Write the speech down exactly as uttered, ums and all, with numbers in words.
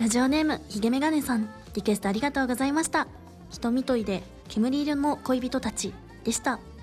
ラジオネームひげメガネさん、リクエストありがとうございました。瞳といで煙色の恋人たちでした。